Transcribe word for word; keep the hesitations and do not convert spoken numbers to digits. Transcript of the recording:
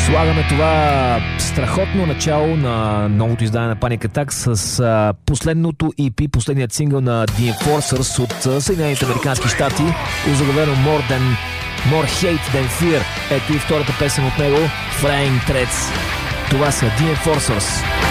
Слагаме това страхотно начало на новото издание на Panic Attack с а, последното и пи, последният сингъл на The Enforcers от Съединените американски щати, озаглавено More Than More Hate Than Fear. Ето и втората песен от него, Flying Threads. Това са The Enforcers.